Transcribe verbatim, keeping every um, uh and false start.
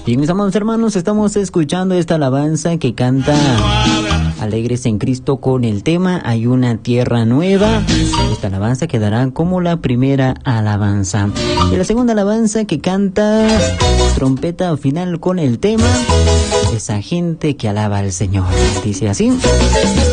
Bien, mis amados hermanos, estamos escuchando esta alabanza que canta Alegres en Cristo con el tema Hay una tierra nueva. Esta alabanza quedará como la primera alabanza. Y la segunda alabanza que canta Trompeta Final con el tema Esa gente que alaba al Señor. Dice así.